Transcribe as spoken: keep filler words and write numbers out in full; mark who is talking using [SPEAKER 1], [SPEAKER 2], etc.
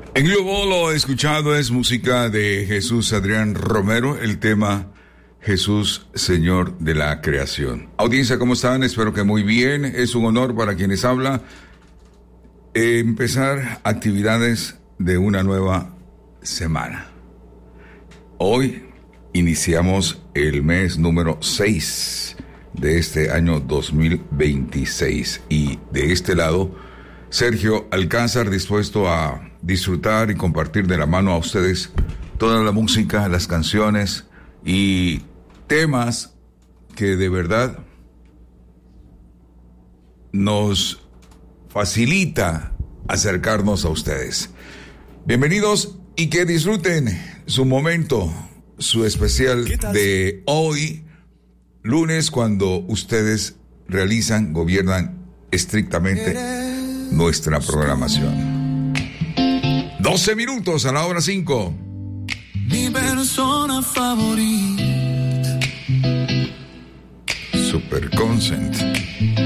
[SPEAKER 1] En Globo lo escuchado es música de Jesús Adrián Romero, el tema Jesús, Señor de la Creación. Audiencia, ¿cómo están? Espero que muy bien. Es un honor para quienes habla eh, empezar actividades de una nueva semana. Hoy iniciamos el mes número seis de este año dos mil veintiséis y de este lado Sergio Alcázar, dispuesto a disfrutar y compartir de la mano a ustedes toda la música, las canciones y temas que de verdad nos facilita acercarnos a ustedes. Bienvenidos y que disfruten su momento, su especial de hoy, lunes, cuando ustedes realizan, gobiernan estrictamente nuestra programación. doce minutos a la hora cinco.
[SPEAKER 2] Mi persona favorita.
[SPEAKER 1] Super Consent.